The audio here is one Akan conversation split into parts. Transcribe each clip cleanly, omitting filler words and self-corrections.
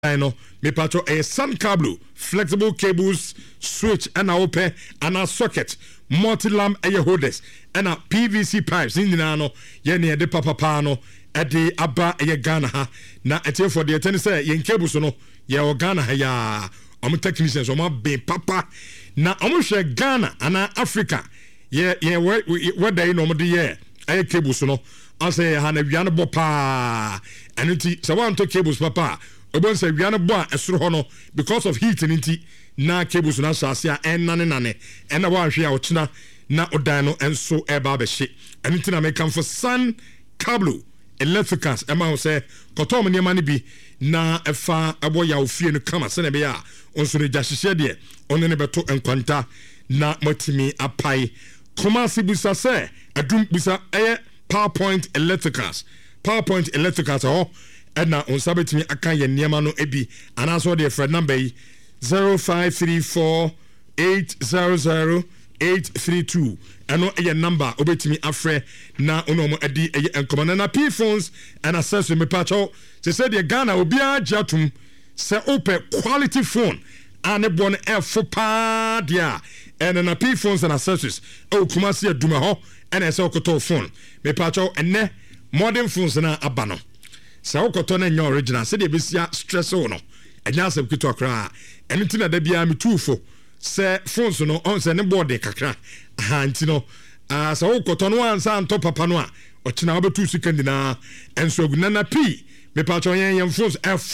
no me patcho a sun cable flexible cables switch and open and a socket multi-lamp air holders and a PVC pipes in no ye near the papa no at the abba a Ghana ha na etie for the tennis yen cables no ye Ghana ha ya technicians be papa na share Ghana and Africa ye what they no de ye air cables no I say hana wiana bopa and it so want to cables papa Obon say wiana boa esoro ho no because of heat nti na cables na sase a nane na wa hwe a ochina na odan no enso eba be hye enti na make for sun cable electricals ema say kotom ne ma ne bi na efa abo ya ofie no kama se na be ya onso ne jahye de onne ne beto enkwanta na motimi apai komasi busa se adum busa PowerPoint electricals oh and now on sabetimi aka ye niema no ebi anaso de friend number 0534800832 eno ye number obetimi afre na ono mo edi eye enkomana na P phones and accessory me pacho se said the Ghana obi ajatum se open quality phone and bon f pa dia and na P phones and accessories o kuma se aduma ho and ese okoto phone me pacho enne modern phones na abano sa okoto na nya original se de besia stress no enya asem kito kra enti na da bia me tuufo se phones no on se ne board kakra ha enti no sa okoto no ansa anto papa no a ochina obetu sikandi na enso gunana P me pacho yen phones f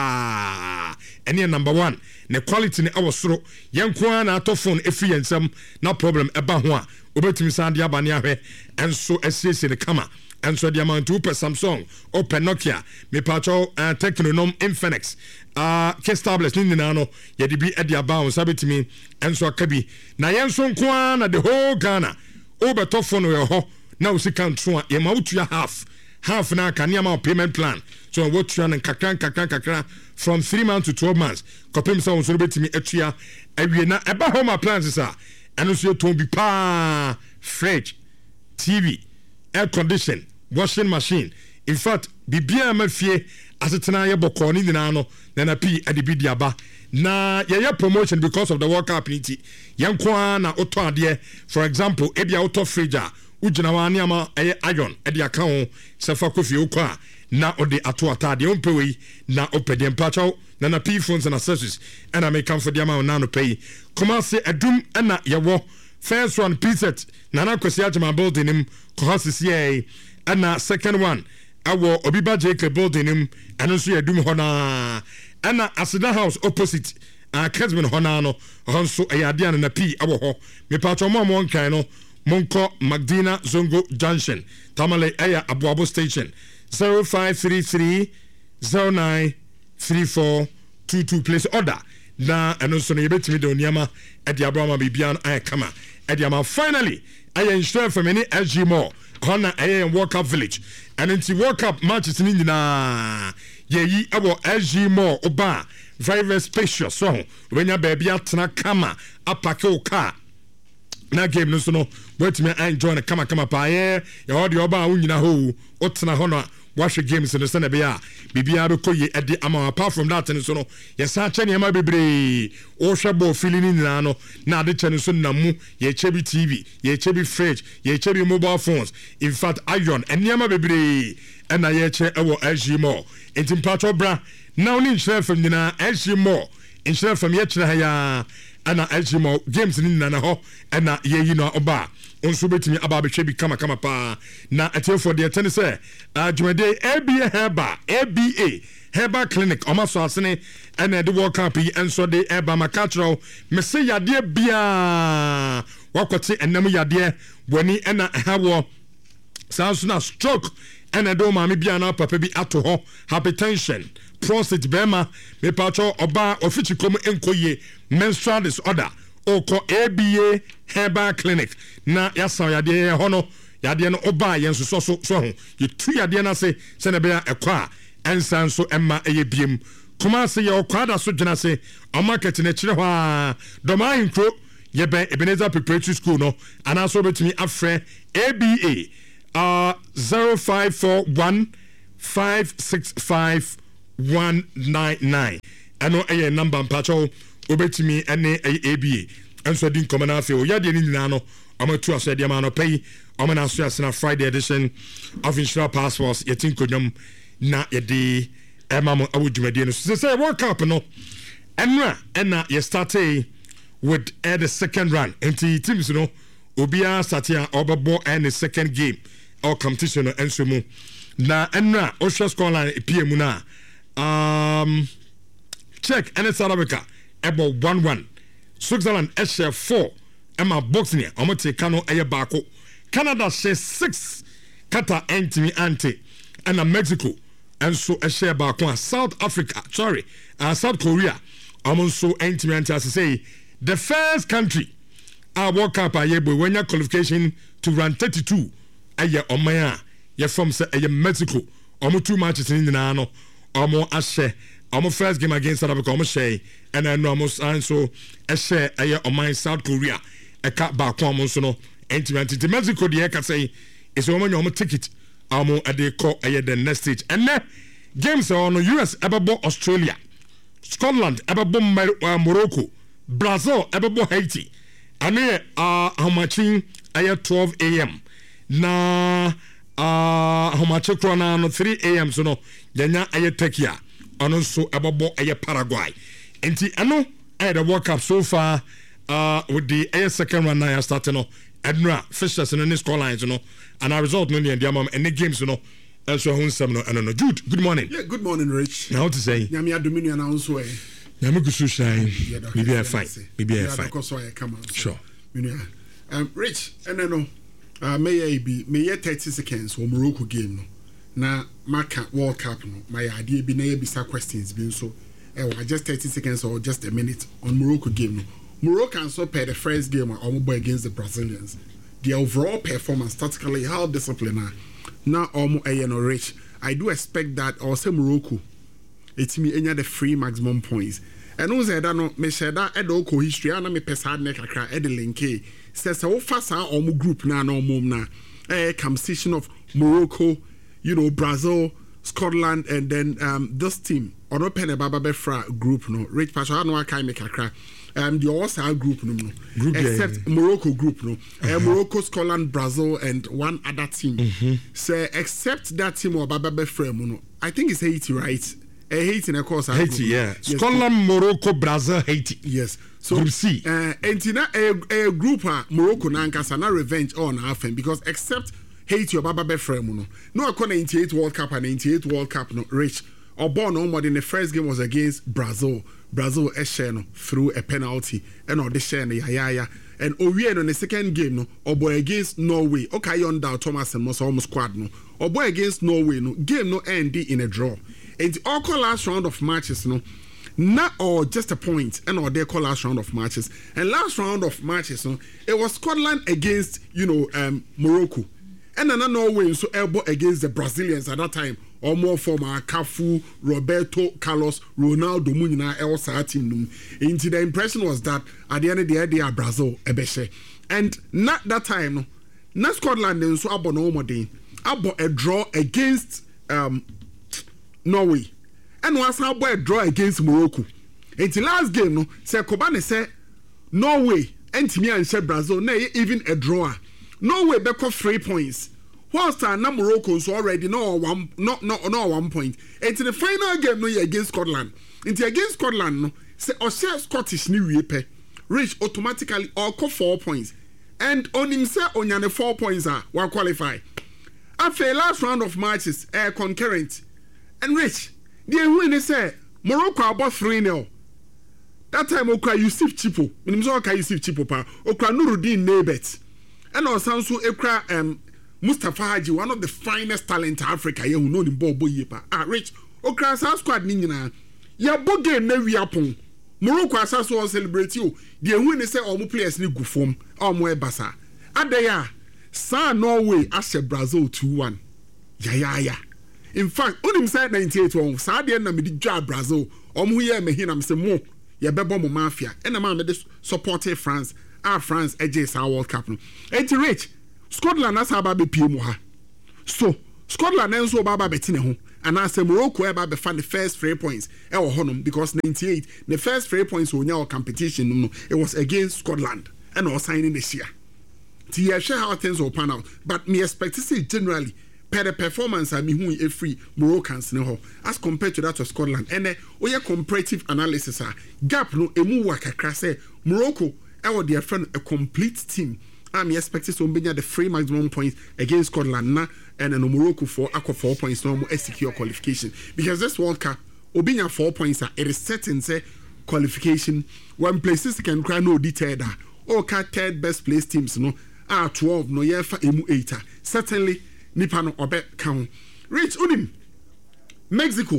pa ene number 1 ne quality ne awosoro yenko na ato phone efi yensam na problem eba ho a obetumi sande abane ahwe enso asiese ne kama enso the amount to Samsung open Nokia me pacho Techno Infinix case tablets ni na no ye de bi e de aba on sabetimi enso akabi na yenso nko na the whole Ghana obeto phone we ho na usika nto a ye ma utua half na ka ne ma payment plan so what you and kakran from 3 months to 12 months kopem so so betimi atua awie na eba home appliances a eno so to bi pa fridge TV air condition washing machine in fact bibia mafie asetena ye bokọ ni nyina no na P adibi diaba na ye promotion because of the World Cup niti yenko na oto ade for example ebia auto fridge a ujina wa ni ama iron e de aka ho sefa kofi okwa na ode ato atade onpewe na opede mpacho na P phones and accessories and I make come for the amount na no pay come say adum na ye wo first one preset na kwesi ajama building him ko hasisi and second one awo obiba jk building him and so adum hona and asida house opposite Kesman hona no honso ayade na P awo ho me pacho mo nkan no Monko Magdina Zongo Junction Tamale Aya Abuabo Station 0533093422 place order na eno so ne betimi de oniama e de abrama bibian ay kama e de ama finally I insure for many SG Mall Hona Aya Walk Up Village and into Walk Up matches ni nyina yeyi abo SG Mall oba very spacious so when ya baby atna kama apake o car na game no so no wetime enjoy na kama pa ye odi oba unyina ho otena ho no wahwe games no se na be ya bibia be koye ede ama apart from that so no yesa che ne ma bebre o hwebo feeling ni no na ade che no so na mu ye chebi TV ye chebi fridge ye chebi mobile phones in fact iron eniama bebre na ye che ewo SG Mall entim patro bra na oni nhyira fam dina SG Mall nhyira fam ye kire ha ya ana SG Mall games ni na ho na ye yi no oba onso betimi aba betwe bi kama pa na atiefo de tene se adwumade ABA Herba Clinic omaso asene na de World Cup yi enso de eba makatro mese yade bia wakote enam yade wani na hawo sanso na stroke na do ma me bia na papa bi ato ho hypertension prostate bema me pacho oba ofichi kom enkoye menstrual disorder oko ABA Herba Clinic na yasa yade ho no yade no oba yenso so ho yetu yade na se na be ekwa ensan so emma eyebiem kuma se ye okwada so dwena se o market na kire ho a doma inkro ye ben Ebenezer Preparatory School no ana so betimi afre ABA 0541 565 199 ɛno ɛyɛ number mpacho obetimi ɛne ABA ɛnso di nkɔmɔ na afei oyɛ deɛ ne nyinaa no ɔmo tu aso deɛ ma no pɛyi ɔmo na aso asena Friday edition of Insura Passports yɛti nkonnwom na yɛde ɛma mo ɛwɔ dwumadie no so sɛ World Cup no ɛna yɛ started with the second run nti teams no obiara started a ɔbɛbɔ the second game or competition no ɛnso mu na ɛna ɔhwɛ scoreline pm mu na Czech and South Africa ɛbɔ 1-1 Switzerland ɛhyɛ 4 ɛma Bosnia ɔmo te kano ɛyɛ baako Canada hyɛ 6 Qatar ɛntimi ante ɛna Mexico ɛnso ɛhyɛ baako a South Korea ɔmo nso ɛntimi ante as say the first country World Cup ayebo when your qualification to run 32 ɛyɛ ɔman a yɛ from say ɛyɛ Mexico ɔmo 2 matches in nyinaa no ɔmo ahyɛ ɔmo first game against South Africa ɔmo hyɛ ɛna ɛno ɔmo nso ɛhyɛ ɛyɛ ɔman South Korea ɛka baako ɔmo nso no ɛntimi ante Mexico deɛ ɛka sɛ ɛsɛ ɔmo nya ɔmo ticket ɔmo ɛde kɔ ɛyɛ the next stage ɛnɛ games ɔno US ɛbɛbɔ Australia Scotland ɛbɛbɔ Morocco Brazil ɛbɛbɔ Haiti ɛne yɛ ahomakyen ɛyɛ 12 a.m. na ahomakyen korɔ no 3 a.m. so no yɛnya ɛyɛ Turkey a ɔno nso ɛbɛbɔ ɛyɛ Paraguay nti ɛno ɛyɛ the World Cup so far with the ɛyɛ second round na yɛ start no ɛnura fixtures no ne scorelines no and our result no ne ɛndeɛma ɛne games no ɛnso ɛho nsɛm no ɛno no Jude good morning. Yeah, good morning Rich. na what to say nyame adominion na nso nyame gusu shine maybe I fine sure Rich and no may 30 seconds for Morocco game no na maka World Cup no my idea be na bisa questions bin so just 30 seconds or just a minute on Morocco game no Morocco so per the first game or against the Brazilians the overall performance tactically how disciplined now no Rich I do expect that also Morocco it's me any the free maximum points and also that no me share that edoko history and me pesad ne kakra ed link says so fast group na no mom na competition of Morocco Brazil Scotland and then this team or pen baba befra group no Rich pastor no kai me kakra the also group no except Morocco group no Morocco Scotland Brazil and one other team say except that team or baba befra no I think it's Haiti right Haiti in a course Haiti yeah yes. Scotland Morocco Brazil Haiti yes so group C entina a group Morocco na nkasa na revenge on hafen because except Haiti or baba befra no akọ 98 World Cup and 98 World Cup no Rich or born no more than the first game was against Brazil no through a penalty and or the share no yaya and owie no the second game no or boy against Norway okay on down Thomas and most almost squad no or boy against Norway no game no end in a draw and all call last round of matches no not or just a point and or they call last round of matches and last round of matches no it was Scotland against Morocco and then Norway so elbow against the Brazilians at that time or more from Cafu, Roberto Carlos, Ronaldo Munina El Satin. Into the impression was that at the end of the day they are Brazil ebeshe and not that time not Scotland and so abo no more day abo a draw against Norway and was abo a draw against Morocco. Until last game no say Kobane say Norway and Timia and say Brazil na even a draw. Norway beko 3 points. Whilst Morocco so already no 1 point. Into the final game no against Scotland. Into against Scotland no say or share Scottish New Year reach automatically or 4 points. And on him say on 4 points will qualify. After last round of matches concurrent and Rich the win say Morocco about 3-0. That time Okra Yusuf Chipo. Minimum Okra Yusuf Chipo pa. Okra Nuruddin Nebet. And also Okra Mustafa Haji, one of the finest talent in Africa. You know the Bobo Yepa. Rich Okra South Squad Nina. Ya boge ne wiapon. Morocco asaso celebrate you. The win say omo players ni go form. Omo basa. Adaya. Sa Norway as Brazil 2-1. Ya. In fact, onim say 98 won. Sa de na me di dwa Brazil. Omo ye me hina me say mo. Ya bebo mo mafia. And ma me support France. France edges our World Cup. Enti Rich Scotland as aba be pie mu ha. So Scotland enso baba betine ho. and I say Morocco eba be find the first 3 points honum because 98 the first 3 points on our competition no it was against Scotland and was signing this year. To share how things will pan out, but me expect to see generally per the performance I mean who free Moroccans no as compared to that of Scotland and we comparative analysis gap no emu wa kakra say Morocco our dear friend a complete team. I'm expecting to be the free maximum points against Scotland na and Morocco for 4 points no more secure qualification because this World Cup obinya 4 points it is certain say qualification one places can cry no detail that okay third best place teams no 12 no yefa emu 8 certainly nipa no obe count reach unim Mexico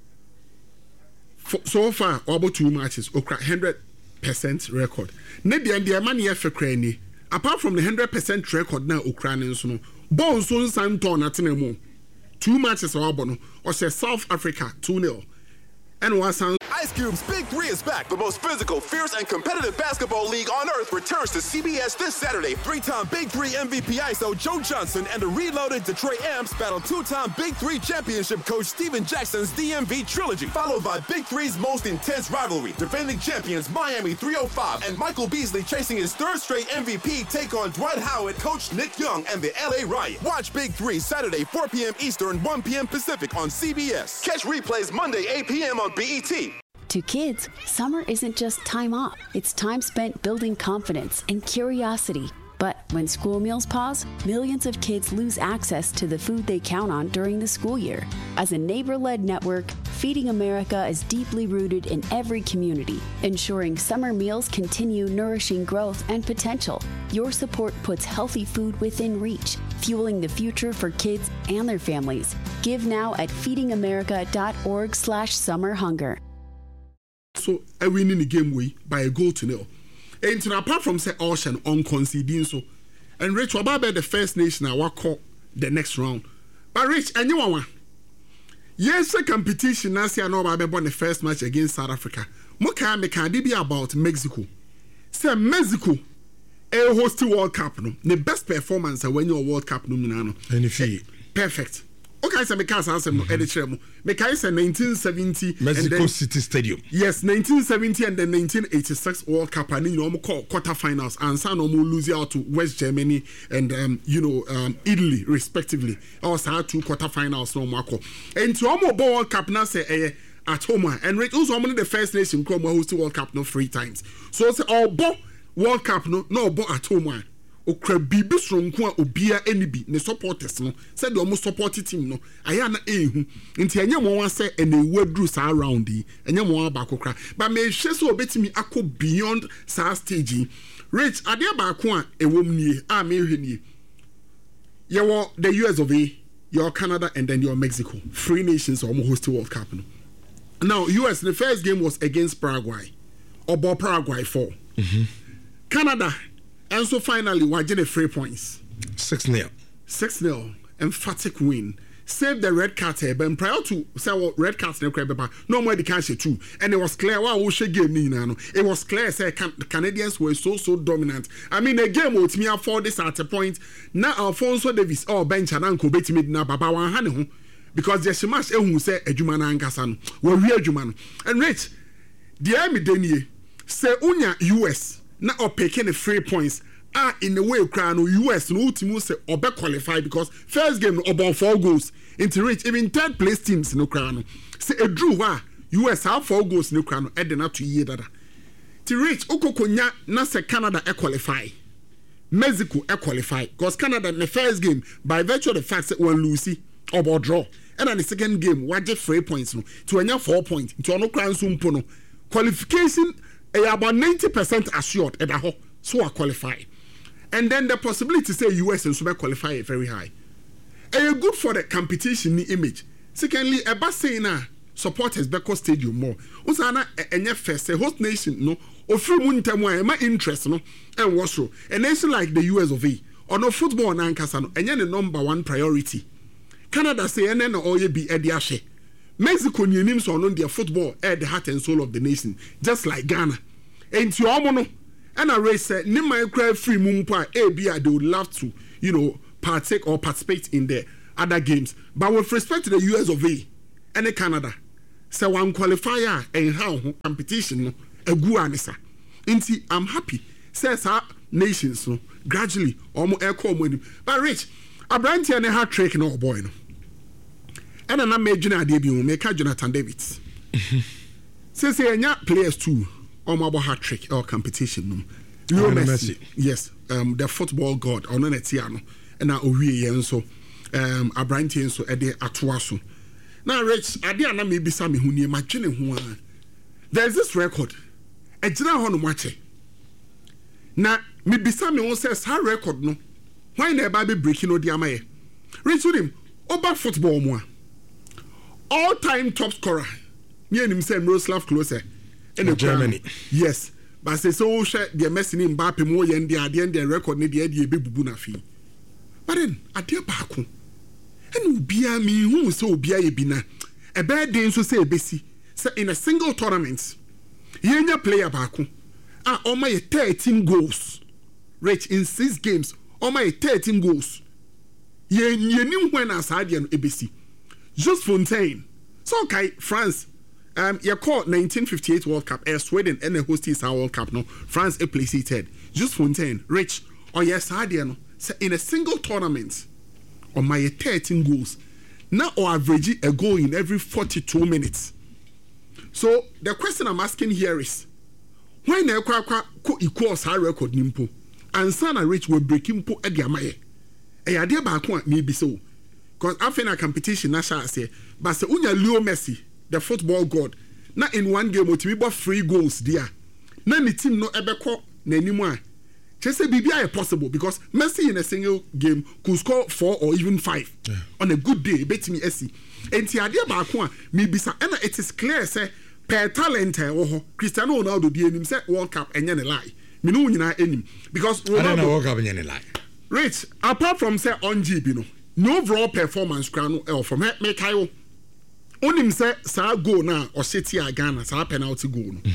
so far about 2 matches okra 100% record ne de man ye fekra ni apart from the 100% record na okra ne so no bon so santon atenemu 2 matches obono or say South Africa 2-0 and was Ice Cube's Big 3 is back. The most physical, fierce, and competitive basketball league on earth returns to CBS this Saturday. 3-time Big 3 MVP ISO Joe Johnson and the reloaded Detroit Amps battle 2-time Big 3 championship coach Steven Jackson's DMV trilogy, followed by Big 3's most intense rivalry. Defending champions Miami 305 and Michael Beasley chasing his 3rd straight MVP take on Dwight Howard, coach Nick Young, and the LA Riot. Watch Big 3 Saturday 4 p.m. Eastern, 1 p.m. Pacific on CBS. Catch replays Monday 8 p.m. on BET. To kids, summer isn't just time off. It's time spent building confidence and curiosity. But when school meals pause, millions of kids lose access to the food they count on during the school year. As a neighbor-led network, Feeding America is deeply rooted in every community, ensuring summer meals continue nourishing growth and potential. Your support puts healthy food within reach, fueling the future for kids and their families. Give now at feedingamerica.org/summerhunger. So I win in the game way by a goal to 0. And apart from say Ocean on conceding so, and Rich Wababe the first nation I walk the next round. But Rich and you want yes, a competition I see I know about the first match against South Africa. Moka me can be about Mexico. Say Mexico a host World Cup no. The best performance when your World Cup no minano. And if you perfect. Okay, so because I said no editor. Because 1970 Mexico City Stadium. Yes, 1970 and then 1986 World Cup and you know quarterfinals and some no lose out to West Germany and Italy respectively. Also had 2 quarterfinals no Marco. And to almost World Cup now say at home and rate also the first nation come host World Cup no 3 times. So say all World Cup no at home. Okra bibi sonko a obia enibi ne supporters no said the almost supporting team no aya na ehu nti enye mo wan say ene wadru sa round yi enye mo ba kokra but me hwe so obetimi akọ beyond sa stage Rich ade ba ko a ewom nie a me hwe nie ye wo the US of A your Canada and then your Mexico 3 nations almost host World Cup no. Now US the first game was against Paraguay obo Paraguay 4 Canada. And so finally, we get 3 points. 6-0. 6-0. Emphatic win. Save the red card. But prior to say red cards, no more the cash 2. And it was clear. Wow, we should game now. It was clear. Say Canadians were so dominant. I mean, the game with me afford this at a point. Now Alfonso Davis or bench and Uncle Betty made now Baba Wan because there's so much who say Ejumana and Kassan. We're real Juman. And Rich, the army denier say Unya US. Now picking the 3 points in the way crown US no team say obe qualify because first game about 4 goals into Rich even 3rd place teams no crown say a drew US have 4 goals no crown e na to year that to Rich okokonya na say Canada qualify Mexico qualify because Canada in the first game by virtue of the fact that one lose or draw and in the second game what just 3 points no to anya 4 points to no crown so mpo no qualification about 90% assured at the so I qualify. And then the possibility say US and Super qualify very high. And good for the competition image. Secondly, about saying supporters Beko Stadium more. Usana enye first host nation no or free muntemwa my interest no and what's so. A nation like the US of A or no football na nkasa and the number 1 priority. Canada say and or ye be ediashe. Mexico name so on their football at the heart and soul of the nation, just like Ghana. And to Omono, and a race said, Nima cry free mumpa, ABI, they would love to, partake or participate in the other games. But with respect to the US of A, any Canada. So one qualifier and how competition no egu anisa. Inti I'm happy. Says our nations no gradually almost echo money. But Rich, a brand and a hat trick no boy no. And I'm making a debut make Jonathan Davids. Says here players too. Almost hat trick or competition no. Leo Messi. Yes, the football god ono netiano na owie yen so Abrantian so ede atoa so. Now Rich ade ana me bisa me hu nie ma twene hu a. There's this record. Ejina ho no mache. Na me bisa me won says her record no. Why na ba be breaking no dia maye. Rich with him over football mo. All-time top scorer. Me and him say Miroslav Klose in Germany. Yes. But say so share the Messi in Mbappe mo yen the ade and record ne the be bubu na fi. But then ade baako. And ubia me hu so ubia ye bi na. E be den so say ebesi. Say in a single tournament. Yenya player baako. Oma ye 13 goals. Rich in 6 games. Oma ye 13 goals. Ye nim when asade no ebesi. Just Fontaine. So kai France you call 1958 World Cup Sweden and the hosties our World Cup no France a place seated just Fontaine Rich or yes no in a single tournament on my 13 goals now or average a goal in every 42 minutes. So the question I'm asking here is when the ko equals high record nimpo and Sana Rich will break him po at the amaye e ade ba ko maybe so because after a competition na sha say but say unya Leo Messi the football god na in one game we bought 3 goals there na the team no ebeko na animu a just say bibia possible because Messi in a single game could score 4 or even 5 on a good day betimi esi enti ade ba ko a me bisa and it is clear say per talent ho Cristiano Ronaldo di enim say World Cup enye ne lie me no nyina enim because Ronaldo World Cup enye ne lie Rich apart from say on GB no overall performance crown from me kayo onim say sa goal na o city Ghana sa penalty goal no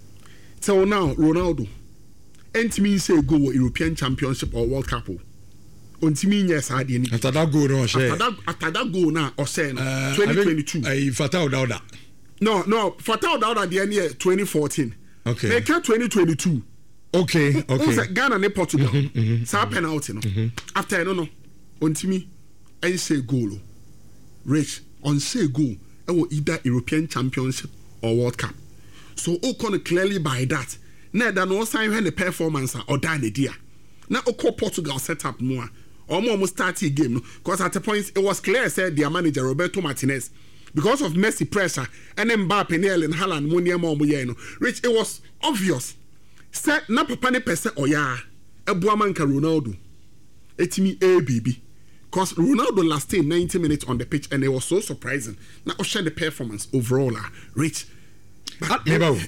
so now Ronaldo entimi say go European Championship or World Cup ontimi nya sa de ni after that goal no share after that goal na o share no 2022 Fatau Dauda no Fatau Dauda the year 2014 okay make 2022 okay Ghana ne Portugal sa penalty no after no ontimi en say goal Rich on say goal either European Championship or World Cup. So Ocon clearly by that. Now that no sign when the performance or done the dia. Now Oko Portugal set up more. Almost start a game because at the point it was clear said their manager Roberto Martinez because of Messi pressure and Mbappe and Haaland Muniamo Rich it was obvious. Said na papa ne pese oya ebuamanka Ronaldo. Etimi baby. Because Ronaldo lasted 90 minutes on the pitch and it was so surprising. Now, share the performance overall, Rich. But,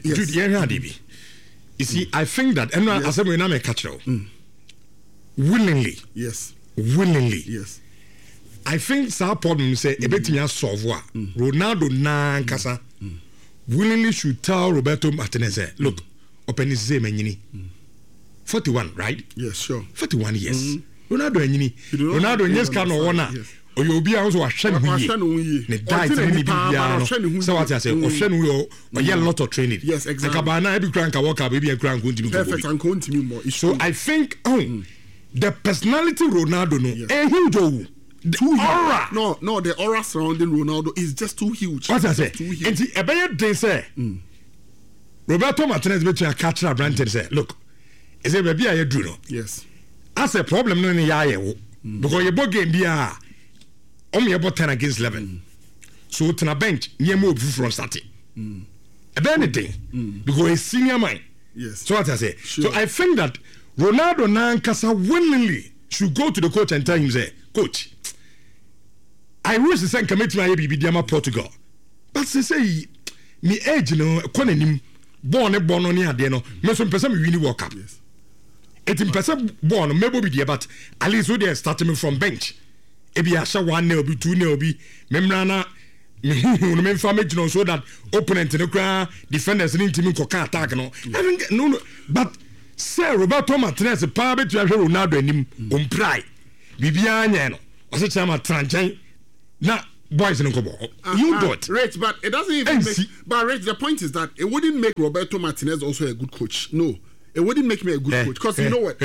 yes. You see, I think that, and as I may catch willingly. Yes. Willingly. Yes. I think some problem say a bit in solve Ronaldo na kasa willingly should tell Roberto Martinez, look, open his name 41, right? Yes, sure. 41 years. Ronaldo enyini Ronaldo nyeska no wona oyobi a so ahwe no yi ne diet ni bibia no so what I say ohwe no yo a lot of training yes exactly akabana e bi kran ka work up e bi kran ko ntimi perfect and ko ntimi mo so I think the personality Ronaldo no huge aura no the aura surrounding Ronaldo is just too huge what I say and e be dey say Roberto Martinez be to catch a brand say look is it be a do no yes as a problem no ya because you bought game bia you bought 10 against 11 so to na bench near move from starting anything because a senior man yes so what I say so I think that Ronaldo Nankasa willingly should go to the coach and tell him say coach I wish the same committee my baby Diama Portugal but say me age no konanim born on near there no me so person me win World Cup yes it in person born maybe be there but at least we they starting from bench e be asha 1-0 be 2-0 be memrana me family no so that opponent no kra defenders ni team ko kan attack no no but say Roberto Martinez pa be to Ronaldo anim on pry bibia anya no o se chama tranchen na boys in Kobo. You do it. Rich, but it doesn't even make. But Rich, the point is that it wouldn't make Roberto Martinez also a good coach. No, it wouldn't make me a good coach because you know what?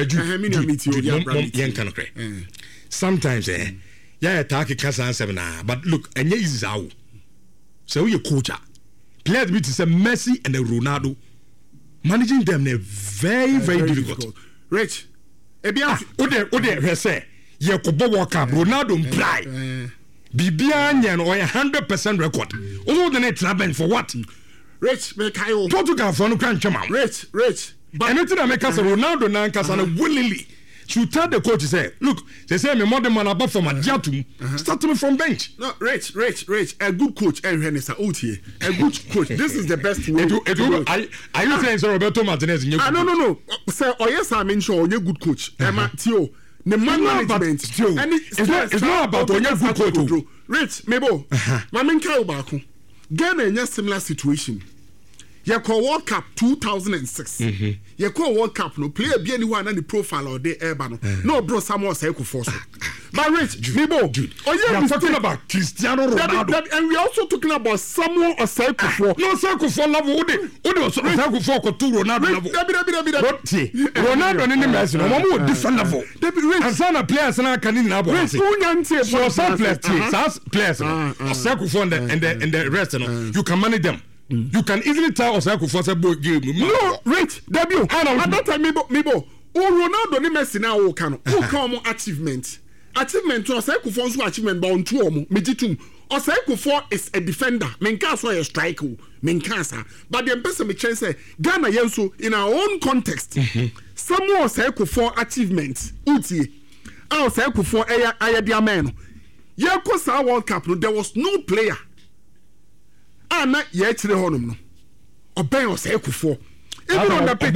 Sometimes, yeah, attack Kasa 7. But look, and yes, is out. So you coach. Players be to say Messi and Ronaldo. Managing them, they're very, very difficult. Rich, Ode, say, you could World Cup, Ronaldo, Bly. Bibian or 100% record. All the net traveling for what? Rich, make I Portugal for no crunch. Rich. But anything that makes us Ronaldo Nankas and willingly to tell the coach, say, look, they say me more than man above from a Jatum. Start me from bench. No, Rich. A good coach, and Renessa Otie. A good coach. This is the best way. Are you saying so Roberto Martinez? No. Sir, oh yes, I mean, sure, you're good coach. Emma Tio. The man management. It's not about when you're good coach. Rich, Mebo. Mamin Kaubako. Ghana in a similar situation. You call World Cup 2006. You call World Cup no player be anyone on the profile or the airbano. No bro, someone say could force. But Rich, Mebo, you're talking about Cristiano Ronaldo, and we're also talking about someone or cycle for. No cycle for love. Cycle for to Ronaldo level. Ronaldo in the mess, no more different level. And some players and I can in our so some players, cycle for and the rest, you can manage them. You can easily tell us I could force a boy game. No, Rich, debut. At that time, Mebo, Ronaldo ni Messi now who come achievement. Achievement to say could force achievement by on two mejitum. Or say could for is a defender. Menkasa a striker. Menkasa. But the person me chance say Ghana yenso in our own context. Someone say could for achievement. Uti. I say could for aya diamano. Yeko sa World Cup. There was no player. Na ye chire honum no oben o say kufo even on the pitch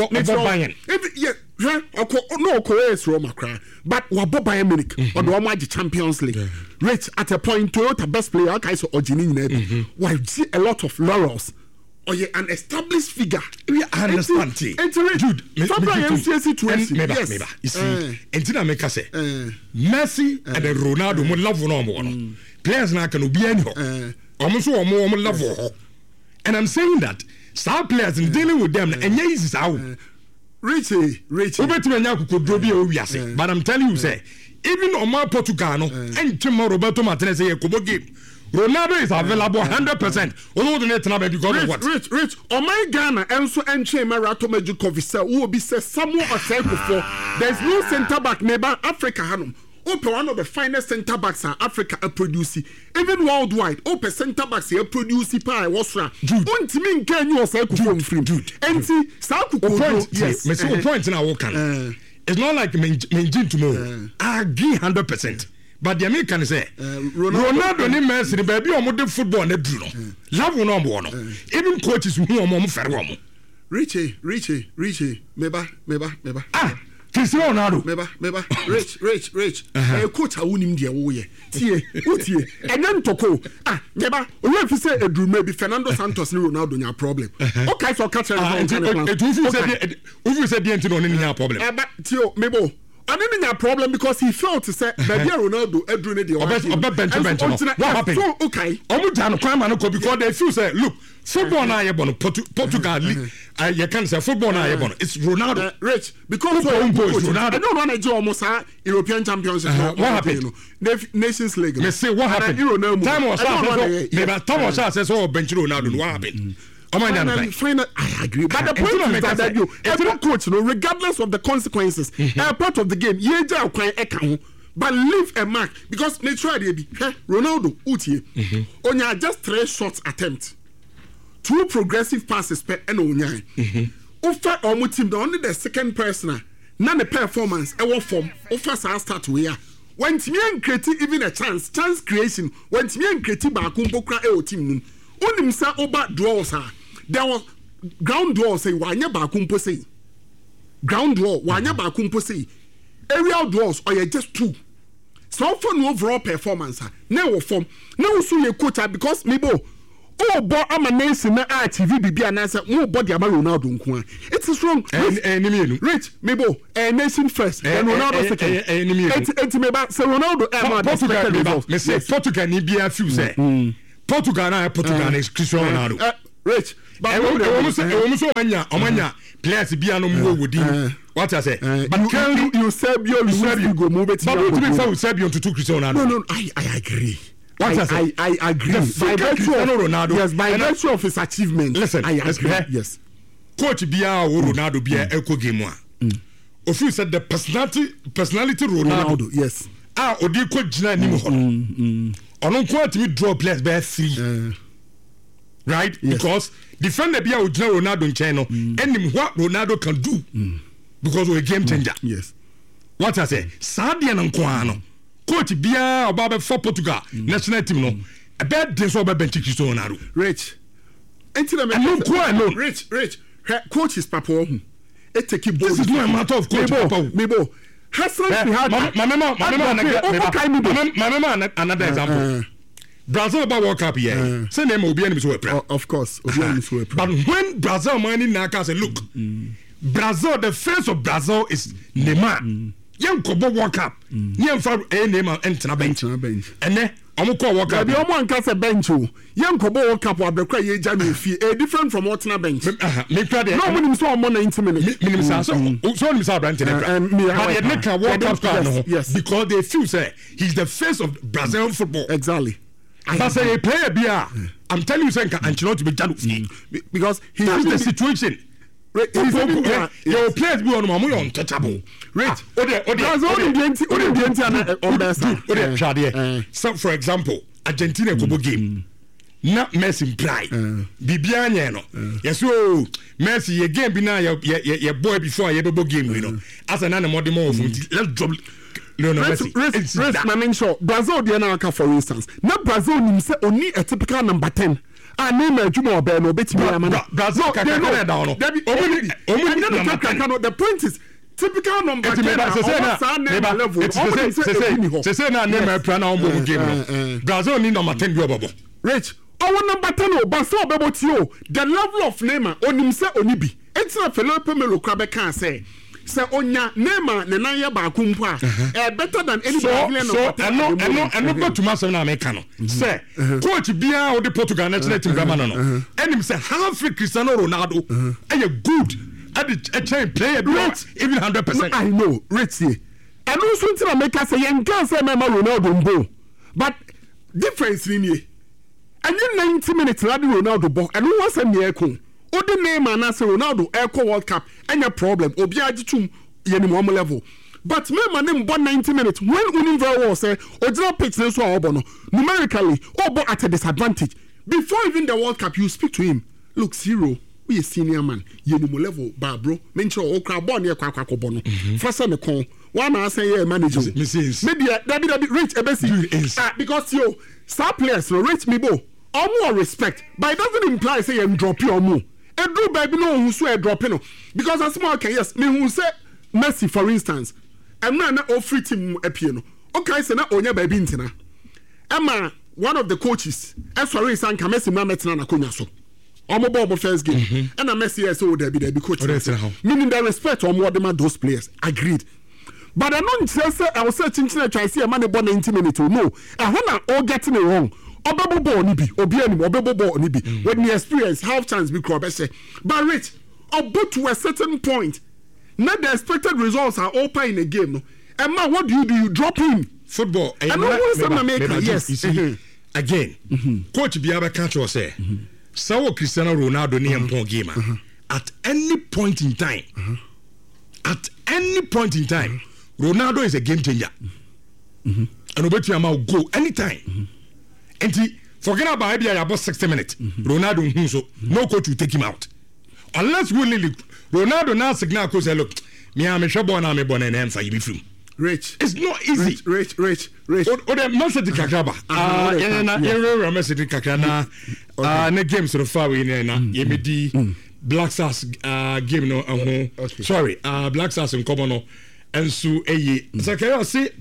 Roma cry but wabo Bayern Munich on the Omagi Champions League Rich at a point Toyota best player okay so Ojini na why see a lot of laurels or you an established figure we understand dude yes you see entina make say Messi and Ronaldo mo love no players na can obi any level. And I'm saying that star players and dealing with them and yes is out. Richie. But I'm telling you, say, even on my Portugal and tomorrow Roberto Martinez say Kobo game. Ronaldo is available 100%. Although the net number because of what? Rich. On my Ghana and so and Marato Medjukovic who will be said someone or say before. There's no centre back neighbor Africa Hanum. Open one of the finest centre backs in Africa are producing. Even worldwide, open centre backs are producing. Pie what's wrong? Don't mean can you say dude? And see, point. Yes, my point in our can. It's not like Menjin tomorrow. I agree 100%. But the American say Ronaldo ni Messi the baby on the football na do no. Love no. Even coaches who are more fair one. Richie. Meba. Cristiano Ronaldo. Meba. Rich. Coach a unim dia wo ye. Tie. And then toko. Meba. We fi say Edru maybe Fernando Santos ni Ronaldo nya problem. Okay, so catch it. Who said the entity no nya problem. But Tio Mebo. I didn't have a problem because he felt to say maybe Ronaldo Edru the what happened? So okay. Because they feel say look football na yebono Portugal you can say football na yebono it's Ronaldo Rich because Ronaldo I don't want to almost European Championship what happened Nations League me say what happened time was says so bench Ronaldo what happened I agree. But the point is that every coach, regardless of the consequences, are part of the game. But leave a mark because make sure they be Ronaldo Utie. Onya just 3 shots attempt, 2 progressive passes per and onya. Offer or team only the second person. None the performance ever form. Offer start we are. When me and create even a chance creation. When me and create bakumpo kra e team. Onim sa oba draws ha. There was ground draw say wanya bakumpo say. Ground draw wanya bakumpo say. Aerial draws or just 2. So for no overall performance ha. Now form. Now so you coach because maybe oh boy ama nation na TV bibi anasa mo body ama Ronaldo nko it is wrong. Rich mebo nation first then Ronaldo second it meba say Ronaldo Portugal ni bia feel say Portugal is Cristiano Ronaldo. Rich but so omanya players bia no mo wodi what I say but can you Serbia go move it but to be fair Serbia to Cristiano Ronaldo. No I agree. I agree. By virtue of Ronaldo, yes, by virtue of his achievement. Listen, I agree. Yes. Coach Bia or Ronaldo Bia Eko game one. If you said the personality Ronaldo, yes. Odi coach Jina Nimo. On quite me draw players by 3. Right? Yes. Because defender Bia Ujina Ronaldo in China, and what Ronaldo can do. Because we're a game changer. Yes. What I say, Sadia Nanquano. Coach Bia Obaba for Portugal national team no a bad day so bench Cristiano Ronaldo. Rich coach is Papa it take him this is not a matter of coach Mebo Hassan another example Brazil about World Cup here say name obi enim so we of course obi enim so we but when Brazil money na say look Brazil the face of Brazil is Neymar Young Kobo World Cup. Young for a name and bench. And then I'm call World Cup. The one cast a bench. Young Kobo World Cup or the cry January fee different from what's na bench. No minimum so more 90 minutes. Minimum so Brandon. And me make a World Cup card yes because they feel say he's the face of Brazilian football. Exactly. But say a player beer. I'm telling you saying Ancelotti be January because that's the situation. Your players be on untouchable. Right. So for example, Argentina Kobo game. Not Messi pride. Bibianya no. Yes, so Messi your game be now your boy before your game, you know. As an animal more let's drop Messi. My main show. Brazil the Anaka for instance. Not Brazil say only a typical number 10. I name a Juma Beno betting Brazil down. The point is typical number 10 level. Say na name a plan on game. Brazil need number 10 global. Rich. Our number 10 Brazil bebo tio. The level of Neymar onim se onibi. It's a Felipe Melo Krabe can say. Say onya Neymar ne nan ye ba kumpo a better than any Brazilian so no go to maso na America no say coach bia o de Portugal national team drama no enim say half Cristiano Ronaldo good at a chain player even 100%. I know Rich and also in America say yen can say Ronaldo mbo but difference in here and in 90 minutes Ronaldo ball and who was a miracle. Odi Neymar na say Ronaldo Eco World Cup any problem obi agitum ye ni mo level but Neymar nem 90 minutes when unim very well say original pitch so obo no numerically obo at a disadvantage before even the World Cup you speak to him look zero we a senior man ye ni mo level ba bro mention o kra ball ne kwa bo no fasa me kon one na say ye manager media that rich ebesi because yo star players no rich me bo more respect but it doesn't imply say you drop your more Edru baby no who so dropping no because as small can yes me who say Messi for instance I'm not free team apie no okay say na onya baby ntina Emma one of the coaches sorry san ka Messi na metina na konya so omo ball first game and Messi so there be coach meaning the respect on what them those players agreed but I don't say I was searching try see a man born 90 minutes no and when I all getting it wrong Obebo ni bi obi anim obebo ni bi when you experience half chance be crop say but rich about to a certain point not the expected results are open in a game no and man what do you drop him football and yes again coach Biaba catch us say so Cristiano Ronaldo ni empon game at any point in time Ronaldo is a game changer and obetu am go anytime and forget about about 60 minutes. Ronaldo no coach will take him out. Unless willingly Ronaldo now signal coach say look, me am a born am born and answer you be free. Rich. It's not easy. Rich. O the message kakaba. Message kakana. Na game sort of far away na. Yemedi Black Stars game no sorry, Black Stars in common no. And so so can you see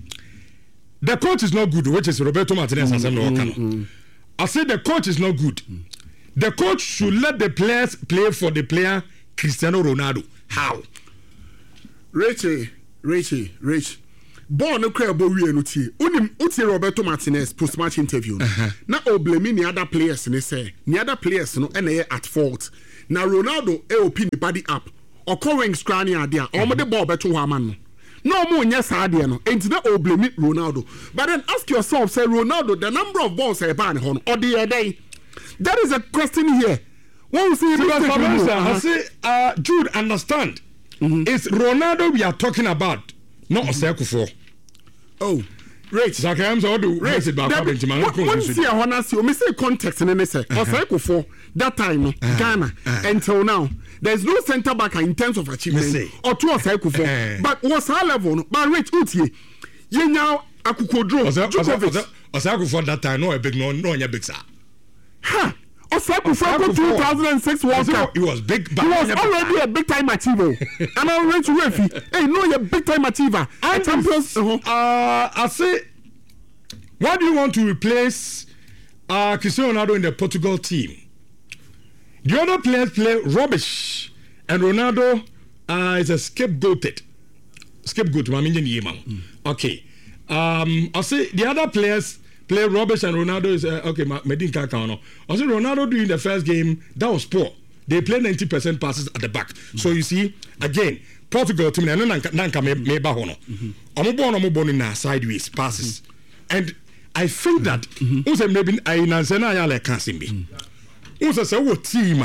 the coach is not good, which is Roberto Martinez has I say the coach is not good. the coach should let the players play for the player Cristiano Ronaldo. How? Rich. Born no crab we no tie. Uti Roberto Martinez post match interview. Na o blame the other players ne say. The other players no na at fault. Na Ronaldo open the body up. Or covering scrani idea. Or the ball beto wa man. No more yes idea no. Enti na o blame Ronaldo. But then ask yourself, say Ronaldo, the number of balls e ban hon or the day. That is a question here. What we see I say Jude understand. It's Ronaldo we are talking about. Not Oseko. Oh, right. Zakams or do race it back up into my own. See, I want to see. Me say context and then say Oseko for that time, Ghana until now. There's no centre back in terms of achievement or two Oseko for. But what's our level? But Rich Uti, you now Akukodro. Oseko for that time. No a big no a big sir. Ha. Osako for 2006 World Cup. He was big. He was already a big time achiever. And I went to referee. Hey, no, you're a big time achiever. And champions. I say, why do you want to replace Cristiano Ronaldo in the Portugal team? The other players play rubbish, and Ronaldo is a scapegoated. Scapegoat. Okay. I say the other players play rubbish and Ronaldo is okay. Medin Kakano. Also, Ronaldo during the first game that was poor. They played 90% passes at the back. So you see, again, Portugal team and Nanka meba hono. Omo in sideways passes, and I think that also maybe I nansena ya le kansimbi. Also say what team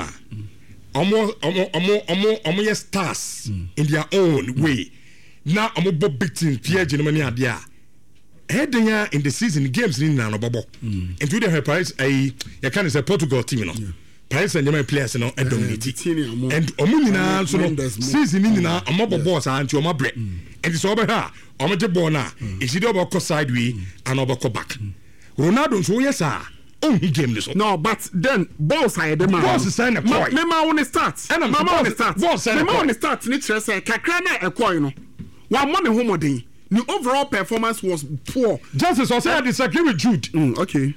omo yes stars in their own way. Now omo bo big team Pierre Germany adia. Heading in the season games in Nano Bobo. Into the Paris, you can say Portugal team, Paris and German players, and dominate. And Omuna, season in a mob of boss and to my bread. And it's over her, Omate Bona, is it over sideway and over back. Ronaldo, so yes, sir. Game this. No, but then boss I the man. Boss sign a coin. Mema on the start. And I'm on the start. Boss sign on the start. Nitre say Kakrana a coin. One money homoding. The overall performance was poor. Justice, I disagree with Jude. Okay.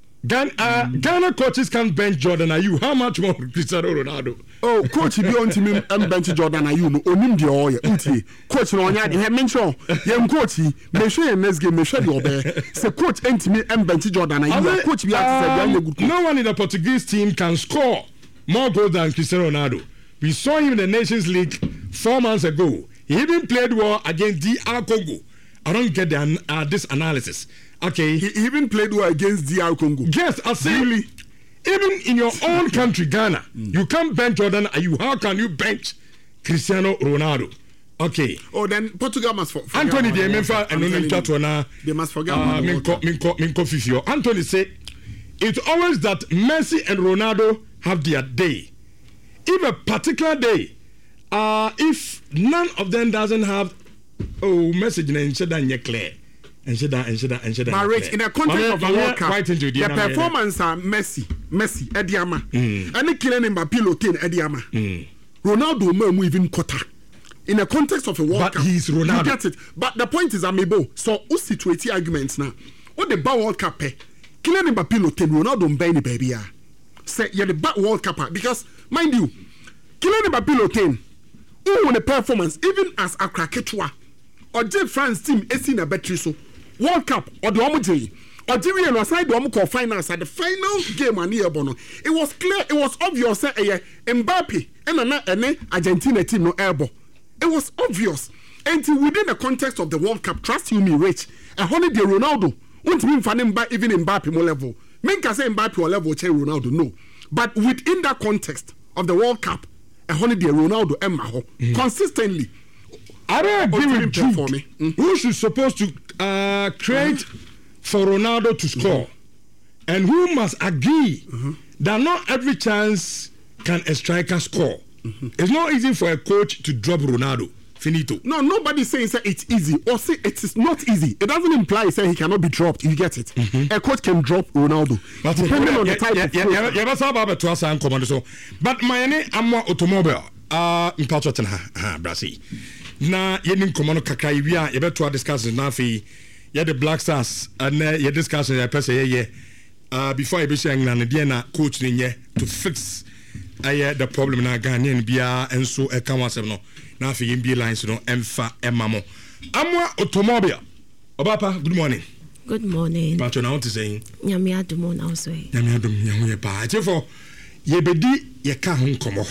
Ghana coaches can't bench Jordan Ayew. How much more Cristiano Ronaldo? Oh, coach, if you want to bench Jordan Ayew, no, onim the oil. Coach, no, I have mentioned. Young coach, make sure you next game, make sure you're there. So, coach, and bench Jordan Ayew. Coach, we have to say, no one in the Portuguese team can score more goals than Cristiano Ronaldo. We saw him in the Nations League 4 months ago. He even played well against DR Congo. I don't get this analysis. Okay. He even played well against DR Congo. Yes, I say, really? Even in your own country, Ghana, you can't bench Jordan Ayew. How can you bench Cristiano Ronaldo? Okay. Oh, then Portugal must forget. Anthony de Memphis and only they must forget. Minko Anthony said, it's always that Messi and Ronaldo have their day. If a particular day, if none of them doesn't have message and clear and but Rich, in the context of the World Cup, the performance are Messi Ediama and the killing him by piloting Ediama Ronaldo may even quarter in the context of a World Cup. He's Ronaldo. You get it. But the point is amiibo. So who situate arguments now? What the World Cup killing him by piloting Ronaldo mbeni baby say you're the back World Cup because mind you killing him by piloting who won the performance even as a Kraketwa or J France team is in a battery so World Cup or the Omoji or Jimmy and aside the Omco finals at the final game and near Bono. It was clear, it was obvious that Mbappe and Argentina team no elbow. It was obvious. And within the context of the World Cup, trust you me, Rich, a holiday Ronaldo won't mean for him even Mbappe more level. Men can say Mbappe or level che Ronaldo, no. But within that context of the World Cup, a holiday Ronaldo and Maho consistently. I don't agree with you. For me. Who is supposed to create for Ronaldo to score, and who must agree that not every chance can a striker score. It's not easy for a coach to drop Ronaldo. Finito. No, nobody saying that it's easy or say it is not easy. It doesn't imply say he cannot be dropped. You get it? A coach can drop Ronaldo, but depending on the type of coach. But my name I'm automobile. In Brazil. Na yenim komono kakra yia ye beto discuss na fi ye the Black Stars and ye discuss ye pese ye before I be saying na coach nye to fix the problem na Ghanaian bia enso e kan wasem no na afi MB lines no emfa emamo amwa automobile Obapa good morning. Good morning. But you know what to say? Nyame adum na so e. Nyame adum nyawo pa. Therefore ye bedi ye ka ho nkomo.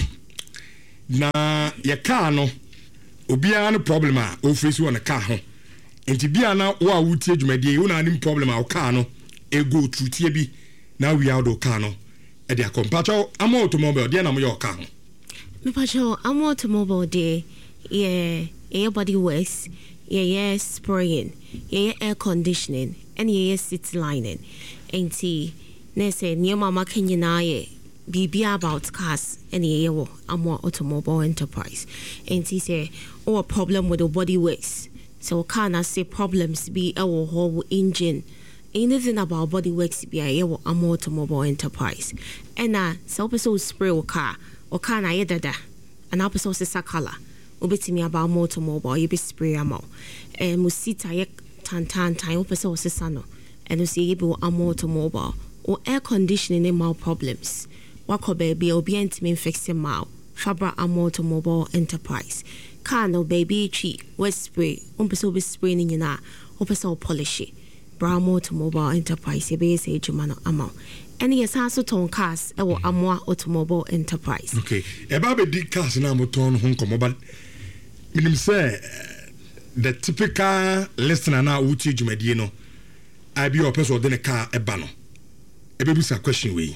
Na ye ka no obia no problem a o face won ka ho. Enti bia na wo a wutie dwumade wo na nim problem a o ka no e go through tie bi na we out do ka no e dia compacho am automobile dia na mo yo ka ho. Me pacho am automobile de ye body works, ye spraying, ye air conditioning and ye seat lining. Enti ne say near mama kenyina ye bibia about cars and ye wo am automobile enterprise. Enti say a problem with the body works. So can I say problems be our whole engine? Anything about body works be a automobile enterprise. And so person spray or car or can I dada an episode is a color. Ubetimi about automobile, you be spray amount. And musita ye tan time episode is sano. And you see you automobile or air conditioning in mal problems. Wako baby or be intimate fixing mal. Fabra automobile enterprise. Kano baby tree, west spray, be spraying in na, opeso polish. Brown automobile enterprise, be say Jumano amount. And yes, also ton cars, our Amwa automobile enterprise. Okay, about the cars na moton home come, but minim say the typical listener na uti Jumadi no, I be your person then a car a banner. A baby's a question way.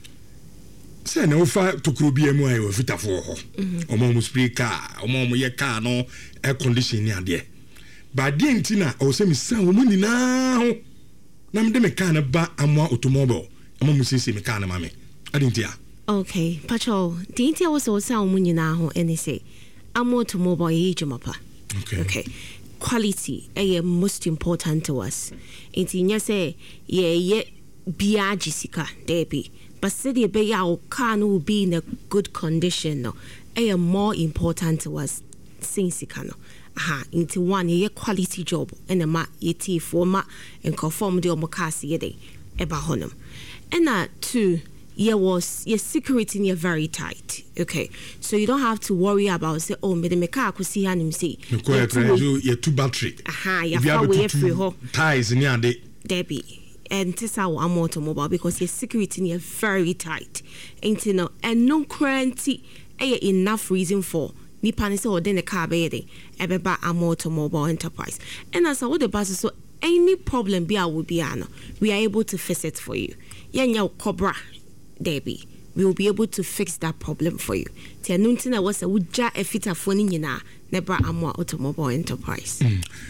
Say no fa to krubi emu ayo vita for ho omo spray car omo ye car no air conditioning ade ba de ntina o se mi san omo nyina ho na me de me car na ba amwa automobile omo musisi me car na mame adintia. Okay patrol dintia was o san omo nyina ho ene say amwa automobile ye jumapa. Okay quality is most important to us. Intinya say ye bia jisika debi. But city be our car will be in a good condition no more important to us since no into one year quality job and a ma yeti forma and conform the omokasi ye day eba honum and two was your security near very tight. Okay, so you don't have to worry about say oh me the car could see him say you're two battery you're free ho ties in your day Debbie. And this our automobile because your security is very tight. Ain't you know, and no currency enough reason for Nipan or then a car baby about our automobile enterprise. And as I would the bus so any problem be our would be we are able to fix it for you. Yan cobra Debbie. We will be able to fix that problem for you. Tia Nuntina was a woodja a fit of phone in never our automobile enterprise.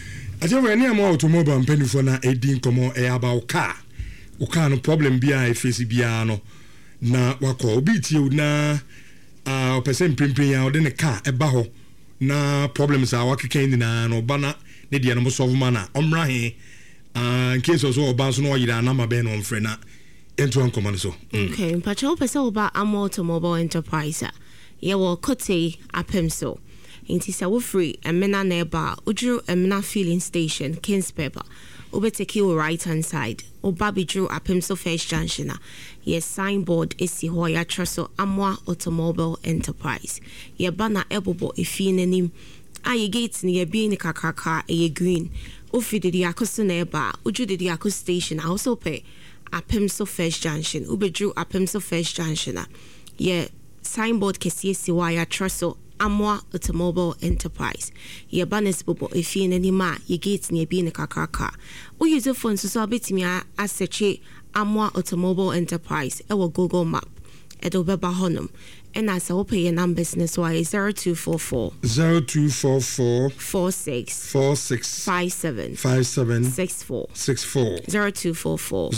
I tell you, any more automobile and penny for na edin komo about car. O car no problem be a face biano na wako biti na person pimpin ya odene car ebaho na problems are working na no bana ne dia no solve mana omra he in case also obanso no yida na mabe no mfre na ento an command so. Okay, pacho person about automobile enterprise. Ye wo kote apemso. Inti sa wo free emena neba udru emena filling station Kings Pepper obeteki your right hand side obabi drew apemso first junction yes signboard esi ho ya traso amwa automobile enterprise ye bana ebobo efi nanim aye gate ni ye bi ni kakaka ye green ofide di akoso neba udru di akoso station also pay apemso first junction ubedru apemso first junction ye signboard kesi esi ho ya traso Amwa automobile enterprise. Ye banes bobo efi enima ye gate ni ebi ne kakaka. O use phone so bit me a search Amwa automobile enterprise ewo Google map. Edo beba honum. And as I pay your numbers business wise 0244 46 57 64 0244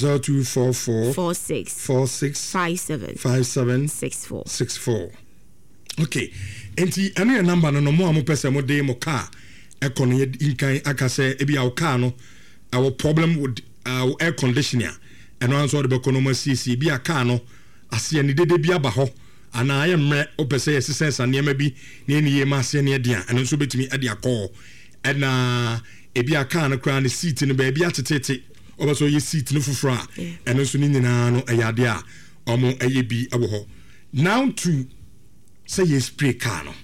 46 57 64. Okay. Enti anu ya number no mo amu pese mo de mo car ekono ye inkan akase ebi aw car no our problem with air conditioner eno anso de bekono ma cc bi aka no ase ne dede bi aba ho ana aye mre opese ye sense anema bi ne ne ye ma ase ne dia eno so betimi ade akọ ena ebi aka no kra ne seat ne ba bi atetete obaso ye seat no fufura eno so ni nyina no eyade a omo eye bi ewo ho now to say ye spray car no